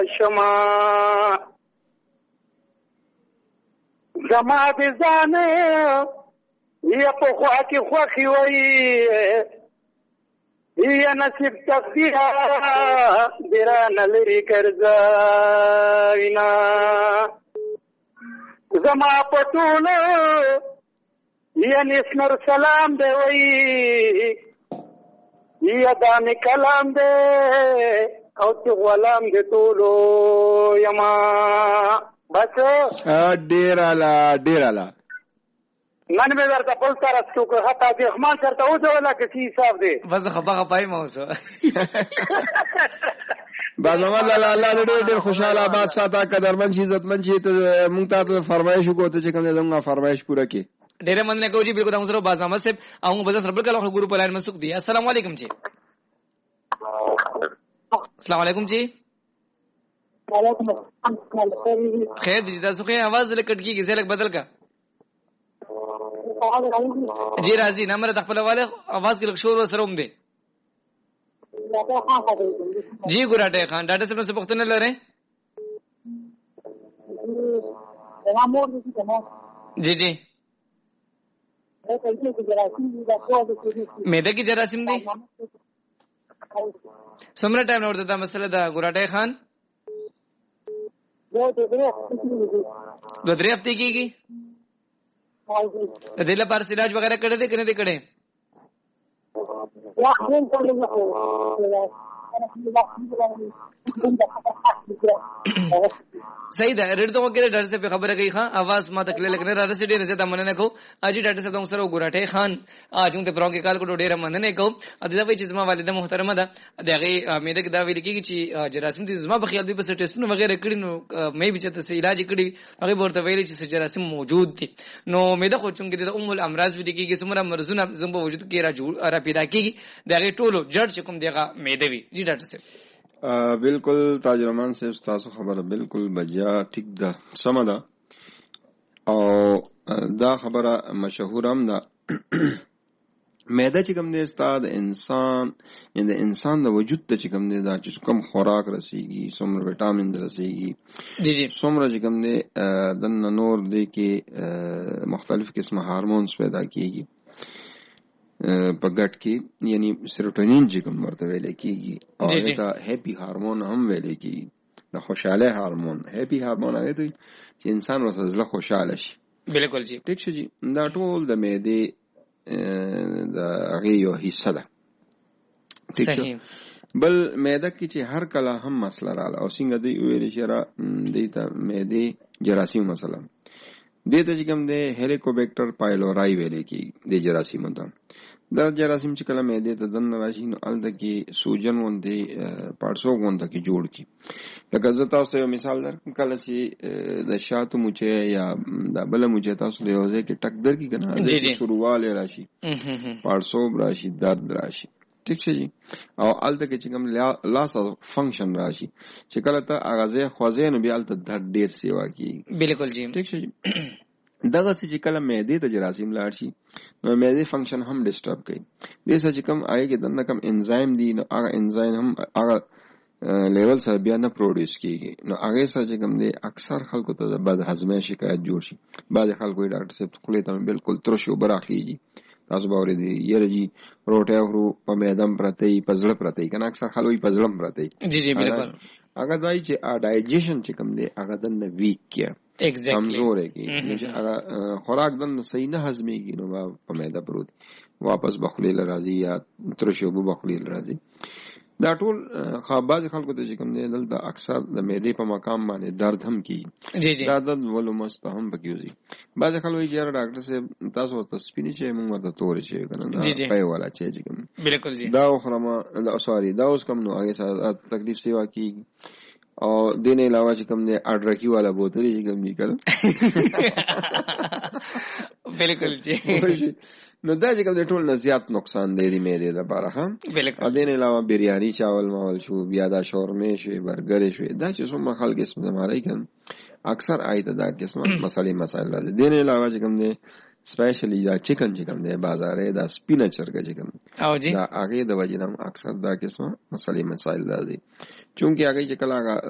شما زما د ځان یا په خوا کې خوښي وي یا نصیب تقدیر درانه لري ګرځوینا زما په ټولو یعنی اسمر سلام دی وي یا دامي کلام دی او چې غلام دی ټولو یما بس ډیر اعلی من به درته بل طرف څوک حتی د رحمان سره وځولا که څه حساب دی بس خبره پای مو اوسه بازمن الله ډېر خوشاله آباد ساته قدرمن شي عزتمن شي ته مونږ ته فرمایش وکړو ته چې کوم دغه فرمایش پوره کړي ډېر مننه کوم جی بالکل تاسو سره باز محمد صاحب او بس سره بالکل ګورو په لاین منسوخ دي السلام علیکم جی السلام علیکم جی خیر دي تاسو خو आवाज لکټ کیږي زلک بدل کا جی راځي نمبر خپل والے आवाज کې شور سره هم دي جی ګراټه خان ډاټا سره څه پښتنه لره جی جی میده کی جراثیم دي څومره ټایم ورته دا مسله دا ګراټه خان 2-3 هفته کېږي د دې لپاره علاج وغیرہ کړی دی کنه دې کړی صحیح ده ریډ ته وګوره ډاکټر صاحب خبره کوي ښا आवाज ما تکله لګنه را رسېدې نه زه مننه کوم اجي ډاکټر صاحب سره ګراټه خان اج موږ ته پروګرام کې کال کو ډېر مننه کوم ا دې وایي چې زما والده محترمه ده دغه امید کې دا ویل کېږي چې جراثیم دي زما په خیال به بس ټیسټونه وغیرہ کړی نو مې به چته سي علاج کړی هغه ورته ویل چې جراثیم موجود دي نو مې د خو چونګې د ام الامراض ویل کېږي څومره مرزونه زموږ وجود کې را پیدا کېږي دغه ټولو جړ چې کوم دغه مې دی جی ډاکټر صاحب بالکل تاجرمان صاحب تاسو خبره بالکل بجا ټیک ده سم ده او دا خبره مشهور هم ده معده چې کوم دی استاد انسان د انسان د وجود ته چې کوم دی دا چې کوم خوراک رسیږي څومره وټامین رسیږي جی جی څومره چې کوم دی د نور دی کې مختلف قسمه هارمونز پیدا کیږي په ګټ کې یعنی سیروټونین چې کوم ورته ویل کېږي او دا هپی هارمون هم ویل کېږي د خوشاله هارمون هپی هارمون هغه دی چې انسان وسه خوشاله شي بالکل جی ټیک شي دا ټول د معدې د هغه یو حصہ ده صحیح بل معده کې چې هر کله هم مسله رااله او څنګه دی ویل شي را دیتا معدې جراثیم مثلا دته چې کوم دی هلیکوبیکټر پایلورای ویل کېږي د جراثیم ته دا جراثیم چې کله معدې ته دن راشي نو الته کې سوجن وندې پارسو وند کې جوړ کی لکه زه تاسو یو مثال درکړم کله چې د شاتو مچه یا د بل مچه تاسو له وځي کې ټک در کی کنه د شروعاله راشي پارسو راشي درد راشي ٹھیک شي او الته کې چې کوم لاس فنکشن راشي چې کله ته اغازه خوځې نو بیا الته درد ډیر سیوا کی بالکل جی ټیک شي دغه چې کله معدې ته جراثیم لاړ شي نو معدې فنکشن هم ډیسټرب کوي دې چې کوم هغه کې دنه کوم انزایم دي نو هغه انزایم هم هغه لیول سره بیا نه پروډوس کیږي نو هغه سره چې کوم دي اکثر خلکو ته د بد هضمه شکایت جوړ شي بعض خلکو ډاکټر صاحب خپل ته بالکل ترشو براخیږي تاسو باور دي یره جی روټه ورو په میدان پرته پزړه پرته کنه اکثر خلوی پزړم پرته جی جی بالکل هغه دای چې ډایجیشن چې کوم دی هغه د ویک کې کمزور کی هغه خوراک د صحیح نه هضمېږي نو په معده پروت واپس بخلیل راځي یا ترشوبو بخلیل راځي دا ټول خاص خلکو ته چې کوم دی دلته اکثر د معدې په مقام باندې درد هم کی جی جی دا د ولو مستهم بکیوزي بعض خلک یې ډاکټر صاحب تاسو ته سپینی چې موږ ورته تورې شي کنه پای والا چې کوم بالکل جی دا خرما دا سوري دا اوس کوم نو هغه سره تکلیف سیوا کی او دینه علاوه چې کوم دی اډرکی والا بوتل چې کوم نکل بالکل جی نو دا چې کوم دی ټول نه زیات نقصان دی د معدې لپاره ها بالکل دینه علاوه بریانی چاول ماول شو بیا دا شورمه شو برګر شو دا چې څومره خلک اسم زماري کن اکثر آیته دا قسمه مسالې مسائل راځي دینه علاوه چې کوم دی سپیشلی دا چکن چې کوم دی بازارې دا سپینچر چې کوم او جی دا هغه د وجنم اکثر دا قسمه مسالې مسائل راځي چونکه هغه چې کله